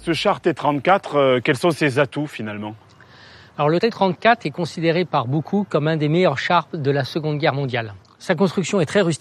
Ce char T-34, quels sont ses atouts finalement ? Alors le T-34 est considéré par beaucoup comme un des meilleurs chars de la Seconde Guerre mondiale. Sa construction est très rustique.